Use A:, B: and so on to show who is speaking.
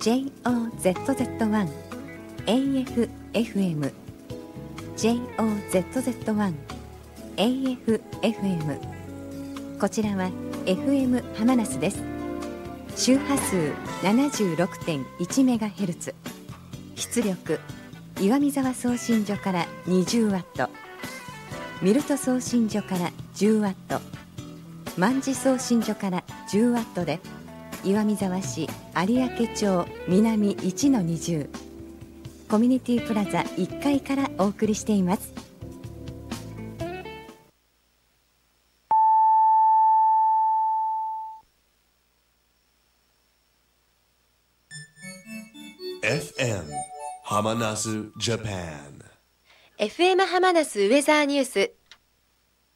A: JOZZ1 AFFM JOZZ1 AFFM こちらは FM ハマナスです。周波数 76.1MHz、 出力岩見沢送信所から 20W、 ミルト送信所から 10W、 万事送信所から 10W で岩見沢市有明町南 1-20 コミュニティプラザ1階からお送りしています。
B: FM ハマナスジャパン。
C: FM ハマナスウェザーニュース